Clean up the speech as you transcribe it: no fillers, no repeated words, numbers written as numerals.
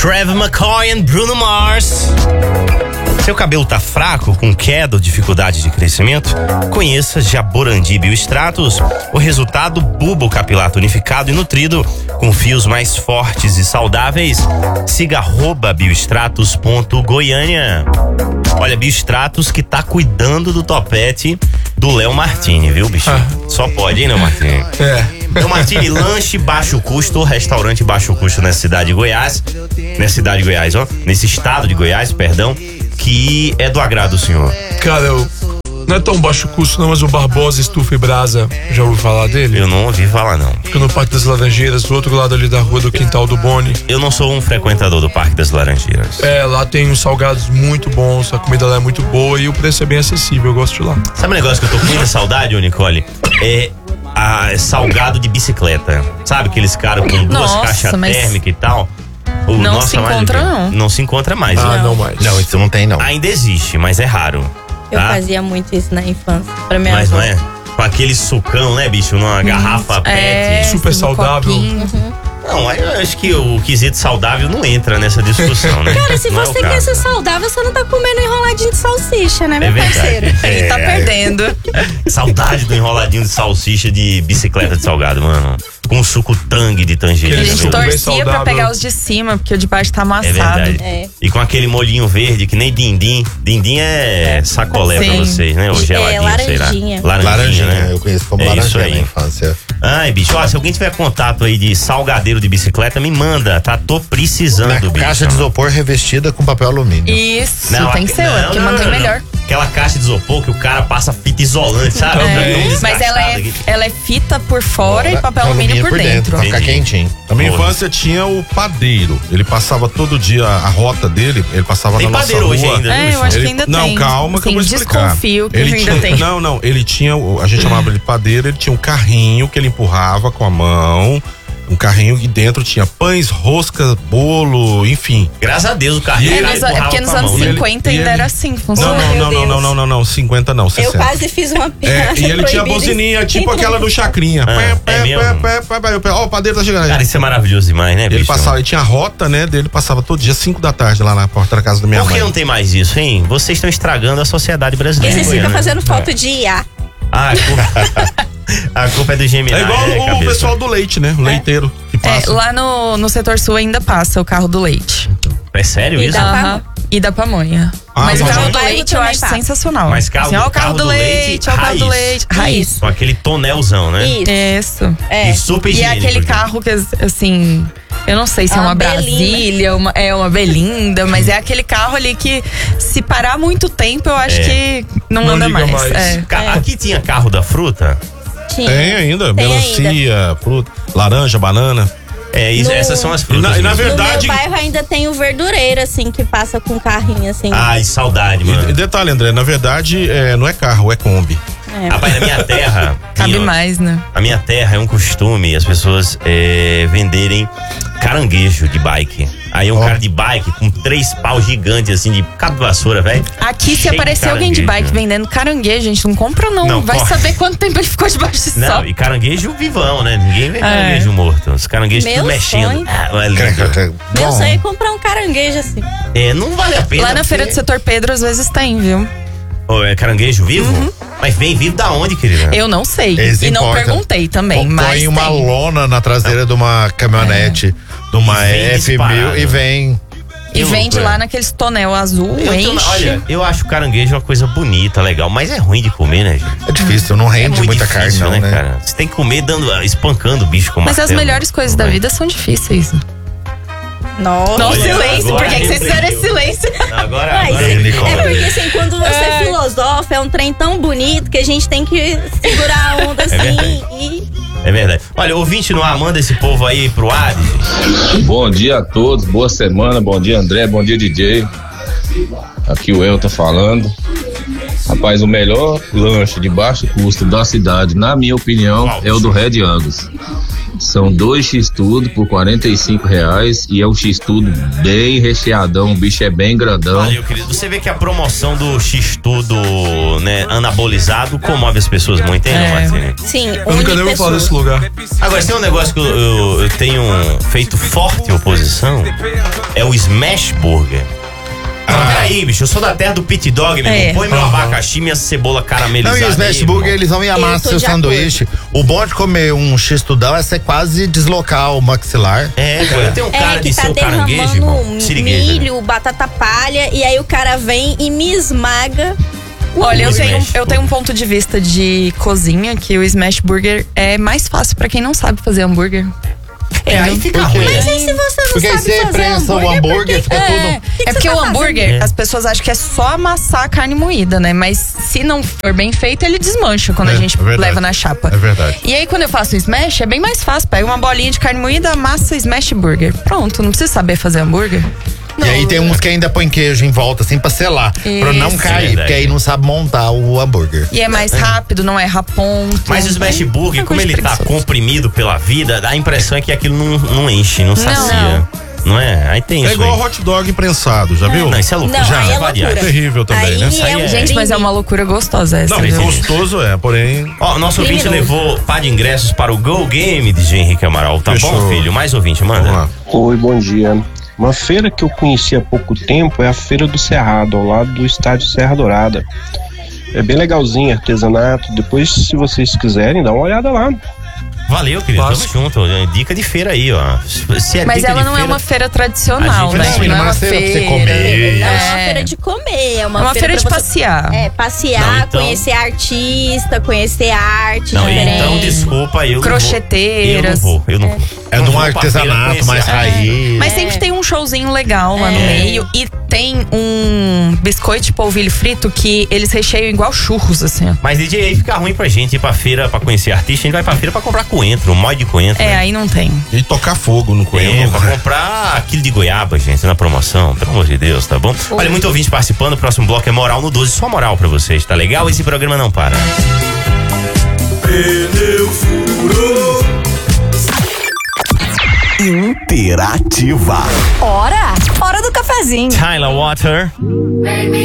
Travis McCoy e Bruno Mars. Seu cabelo tá fraco, com queda ou dificuldade de crescimento? Conheça Jaborandi Biostratos, o resultado bulbo capilar tonificado e nutrido, com fios mais fortes e saudáveis. Siga @biostratos.goiânia. Olha, Biostratos que tá cuidando do topete do Léo Martini, viu, bicho? Só pode, hein, Léo Martini? Léo Martini, lanche baixo custo, restaurante baixo custo nessa cidade de Goiás. Nesse estado de Goiás, perdão, que é do agrado do senhor. Cara, não é tão baixo custo não, mas o Barbosa Estufa e Brasa, já ouviu falar dele? Eu não ouvi falar, não. Fica no Parque das Laranjeiras, do outro lado ali da rua do Quintal do Boni. Eu não sou um frequentador do Parque das Laranjeiras. Lá tem uns salgados muito bons, a comida lá é muito boa e o preço é bem acessível, eu gosto de lá. Sabe um negócio que eu tô com muita saudade, ô Nicole? É salgado de bicicleta. Sabe aqueles caras com duas caixas térmicas e tal? Não se encontra, não. Não se encontra mais. Não mais. Não, isso não tem, não. Ainda existe, mas é raro. Eu fazia muito isso na infância. Pra minha Mas avó. não é? Com aquele sucão, né, bicho? Numa garrafa PET. Super saudável. Não, eu acho que o quesito saudável não entra nessa discussão, né? Cara, se Não é você o quer caso. ser saudável, você não tá comendo enroladinho de salsicha, né, meu parceiro? Verdade. Tá perdendo. Saudade do enroladinho de salsicha de bicicleta de salgado, mano. Com suco tangue de tangerina. A gente Suco bem torcia pra saudável. pegar os de cima, porque o de baixo tá amassado. É verdade. E com aquele molhinho verde, que nem dindim. Dindim é sacolé pra vocês, né? Ou geladinho, laranjinha. sei lá. Laranjinha, né? Eu conheço como Isso laranjinha aí. na infância. Ai, bicho, ó, se alguém tiver contato aí de salgadeiro de bicicleta, me manda, tá? Tô precisando, Na bicho. caixa de isopor revestida com papel alumínio. Isso, Não, tem que ser, porque mantém melhor. Aquela caixa de isopor que o cara passa fita isolante, sabe? Mas ela é fita por fora e papel alumínio por dentro. Pra ficar quentinho. Na minha infância tinha o padeiro. Ele passava todo dia a rota dele, ele passava Tem na nossa padeiro rua. hoje ainda, viu, Eu acho que ainda Não, tem. calma que eu vou explicar. Desconfio que Ele ainda tinha, tem. Não, ele tinha, a gente chamava ele de padeiro, ele tinha um carrinho que ele empurrava com a mão. Um carrinho que dentro tinha pães, rosca, bolo, enfim. Graças a Deus o carrinho Porque nos anos 50 ainda era assim, funcionava. Não, 50 não, 60. Eu quase fiz uma piada. E ele tinha buzininha, tipo aquela do Chacrinha. Ó, o padeiro tá chegando aí. Cara, isso é maravilhoso demais, né, Ele bicho? passava, ele tinha a rota, né, dele passava todo dia 5 da tarde lá na porta da casa da minha Por mãe. que não tem mais isso, hein? Vocês estão estragando a sociedade brasileira. Esse fica fazendo foto de IA. A culpa é do Gemini. É igual o pessoal do leite, né? O leiteiro que passa. Lá no setor sul ainda passa o carro do leite. É sério isso? E da pamonha. Mas o carro do leite eu acho sensacional. Mas carro, assim, ó, o carro do leite, ó, o carro do leite. Raiz. Com aquele tonelzão, né? Isso. E super E é higiênico. aquele carro que, assim, eu não sei se é uma Brasília, uma Belinda, mas é aquele carro ali que, se parar muito tempo, eu acho que não anda mais. Aqui tinha carro da fruta? Tem ainda, melancia, fruta, laranja, banana. Essas são as frutas. E na verdade. No meu bairro ainda tem o verdureiro, assim, que passa com carrinho, assim. Ai, saudade, mano. E detalhe, André, na verdade, não é carro, é Kombi. Rapaz, na minha terra. Cabe mais, né? A minha terra é um costume as pessoas venderem caranguejo de bike. Aí um cara de bike com 3 paus gigantes, assim, de cabo de vassoura, velho. Aqui, se aparecer alguém de bike vendendo caranguejo, a gente não compra, não. Vai saber quanto tempo ele ficou debaixo de sol. Não, e caranguejo vivão, né? Ninguém vê caranguejo morto. Os caranguejos tudo mexendo. Meu sonho é comprar um caranguejo assim. Não vale a pena. Lá na feira do setor Pedro, às vezes tem, viu? É caranguejo vivo? Mas vem vivo da onde, querida? Eu não sei. E não perguntei também. Mas põe uma lona na traseira de uma caminhonete, de uma F1000 e vem. E vende lá naqueles tonel azul, enche. Olha, eu acho o caranguejo uma coisa bonita, legal, mas é ruim de comer, né, gente? É difícil, não rende muita carne, não, né? Cara? Você tem que comer espancando o bicho com Mas martelo. as melhores coisas da vida são difíceis. Nossa, silêncio. Por que vocês fizeram esse silêncio? Agora é porque assim, quando você filosofa, é um trem tão bonito que a gente tem que segurar a onda assim É verdade. Olha, ouvinte no ar, manda esse povo aí pro ar. Bom dia a todos, boa semana, bom dia André, bom dia DJ. Aqui o Elton falando. Rapaz, o melhor lanche de baixo custo da cidade, na minha opinião, é o do Red Angus. São 2 x-tudo por R$45 e é um x-tudo bem recheadão, o bicho é bem grandão. Valeu, querido. Você vê que a promoção do x-tudo, né, anabolizado comove as pessoas muito, hein, Martini? Sim, eu nunca nem vou falar desse lugar. Agora, tem um negócio que eu tenho feito forte oposição, é o Smash Burger. Peraí, bicho, eu sou da terra do pit dog, meu irmão. Põe meu abacaxi, minha cebola caramelizada. Não, e os Smash Burger, eles vão e amassam seu sanduíche. O bom de comer um x-tudão é você quase deslocar o maxilar. Eu tenho um cara de seu caranguejo, irmão. Milho, batata palha, e aí o cara vem e me esmaga. Olha, eu tenho um ponto de vista de cozinha que o Smash Burger é mais fácil pra quem não sabe fazer hambúrguer. Aí fica ruim. Mas aí se você não porque sabe você fazer prensa o hambúrguer, fica tudo... É porque o hambúrguer, as pessoas acham que é só amassar a carne moída, né? Mas se não for bem feito, ele desmancha quando a gente leva na chapa. É verdade. E aí quando eu faço o smash, é bem mais fácil. Pega uma bolinha de carne moída, amassa Smash Burger. Pronto, não precisa saber fazer hambúrguer. Não, e aí tem uns que ainda põem queijo em volta, assim, pra selar. Isso. Pra não cair, porque aí não sabe montar o hambúrguer. E é mais rápido, não erra ponto. Mas o Smash Burger, como ele tá comprimido pela vida, dá a impressão é que aquilo não enche, não sacia. Não é? Aí tem isso. É igual hot dog prensado, já viu? Não, isso é loucura. Já é variado. É terrível também, aí né? Gente, mas é uma loucura gostosa essa. Não, gostoso porém... Ó, nosso ouvinte levou par de ingressos para o Go Game de Henrique Amaral. Tá bom, filho? Mais ouvinte, manda. Vamos lá. Oi, bom dia. Uma feira que eu conheci há pouco tempo é a Feira do Cerrado, ao lado do estádio Serra Dourada. É bem legalzinho, artesanato. Depois, se vocês quiserem, dá uma olhada lá. Valeu, querido. Tamo junto. Dica de feira aí, ó. Mas ela não é uma feira tradicional, né? Não é uma feira pra você comer. É uma feira de comer. É uma feira de passear. Passear, conhecer artista, conhecer arte. Não, então desculpa, eu crocheteiras. Eu não vou. É de um artesanato mais raiz. Mas sempre tem um showzinho legal lá no meio. E tem um biscoito de polvilho frito que eles recheiam igual churros, assim. Mas DJ, aí fica ruim pra gente ir pra feira pra conhecer artista. A gente vai pra feira pra comprar coentro, molho de coentro. Aí não tem. E tocar fogo no coentro. Pra comprar quilo de goiaba, gente, na promoção. Pelo amor de Deus, tá bom? Olha, muito ouvinte participando. O próximo bloco é Moral no 12. Só moral pra vocês, tá legal? Esse programa não para. Pneu furou. Interativa. Hora do cafezinho. Tyler Water.